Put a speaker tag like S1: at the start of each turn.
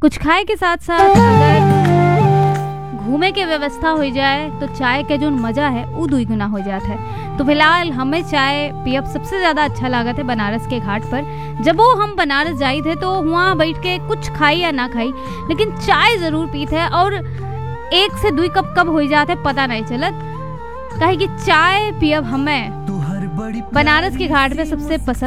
S1: कुछ खाए के साथ साथ अगर घूमे के व्यवस्था हो जाए तो चाय के जो मज़ा है वो दुई गुना हो जाता है। तो फिलहाल हमें चाय पियब सबसे ज़्यादा अच्छा लागत है बनारस के घाट पर। जब वो हम बनारस जाए थे तो वहाँ बैठ के कुछ खाई या ना खाई लेकिन चाय ज़रूर पी थे, और 1 से 2 कप कब हो जाते पता नहीं चलत। कहे कि चाय पियब हमें बनारस के घाट पे सबसे पसंद